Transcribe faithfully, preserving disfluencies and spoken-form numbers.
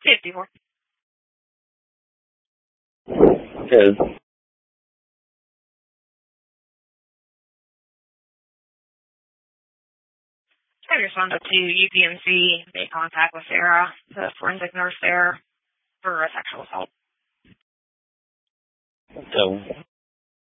fifty-four. Good. I responded to U P M C, made contact with Sarah, the forensic nurse there, for a sexual assault. So